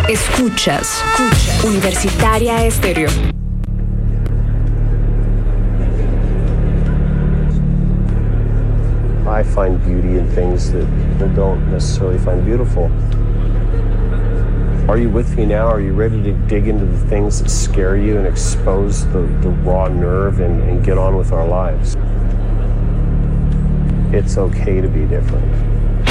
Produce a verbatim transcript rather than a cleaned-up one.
Escuchas, escuchas Universitaria Estéreo. I find beauty in things that I don't necessarily find beautiful. Are you with me now? Are you ready to dig into the things that scare you and expose the, the raw nerve and, and get on with our lives? It's okay to be different.